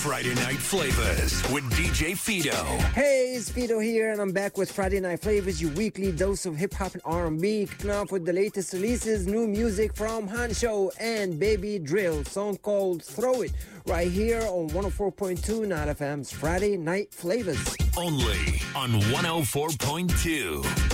Friday Night Flavors with DJ Fido. Hey, it's Fido here, and I'm back with Friday Night Flavors, your weekly dose of hip-hop and R&B. Kicking off with the latest releases, new music from Hancho and Baby Drill, song called Throw It, right here on 104.2 Night FM's Friday Night Flavors. Only on 104.2